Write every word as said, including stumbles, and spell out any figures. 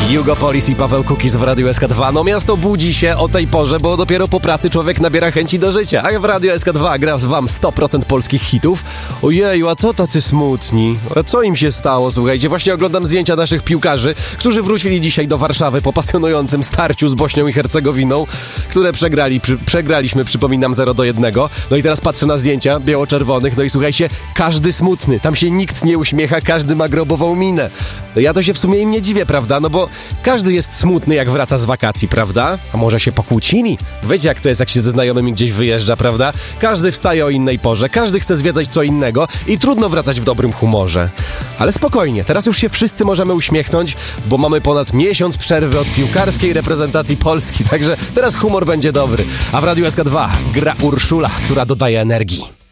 Hugo Polis i Paweł Kukiz w Radiu S K dwa. No miasto budzi się o tej porze, bo dopiero po pracy człowiek nabiera chęci do życia. A w Radiu S K dwa gra wam sto procent polskich hitów. Ojeju, a co tacy smutni? A co im się stało? Słuchajcie, właśnie oglądam zdjęcia naszych piłkarzy, którzy wrócili dzisiaj do Warszawy po pasjonującym starciu z Bośnią i Hercegowiną, które przegrali, przy, przegraliśmy, przypominam, zero do jednego. No i teraz patrzę na zdjęcia biało-czerwonych, no i słuchajcie, każdy smutny, tam się nikt nie uśmiecha, każdy ma grobową minę. No ja to się w sumie im nie dziwię, prawda? No bo każdy jest smutny, jak wraca z wakacji, prawda? A może się pokłócili? Wiecie, jak to jest, jak się ze znajomymi gdzieś wyjeżdża, prawda? Każdy wstaje o innej porze, każdy chce zwiedzać co innego i trudno wracać w dobrym humorze. Ale spokojnie, teraz już się wszyscy możemy uśmiechnąć, bo mamy ponad miesiąc przerwy od piłkarskiej reprezentacji Polski, także teraz humor będzie dobry. A w Radiu S K dwa gra Urszula, która dodaje energii.